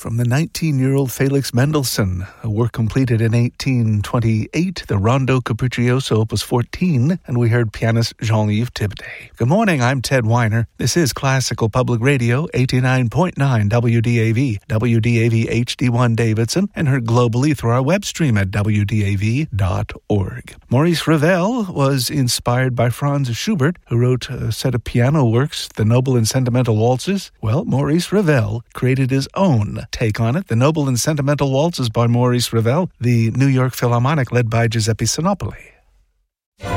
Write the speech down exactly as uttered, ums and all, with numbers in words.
from the nineteen-year-old Felix Mendelssohn, a work completed in eighteen twenty-eight, the Rondo Capriccioso Opus fourteen, and we heard pianist Jean-Yves Thibaudet. Good morning, I'm Ted Weiner. This is Classical Public Radio, eighty-nine point nine W D A V, W D A V H D one Davidson, and heard globally through our web stream at W D A V dot org. Maurice Ravel was inspired by Franz Schubert, who wrote a set of piano works, the Noble and Sentimental Waltzes. Well, Maurice Ravel created his own take on it, the Noble and Sentimental Waltzes by Maurice Ravel, the New York Philharmonic led by Giuseppe Sinopoli.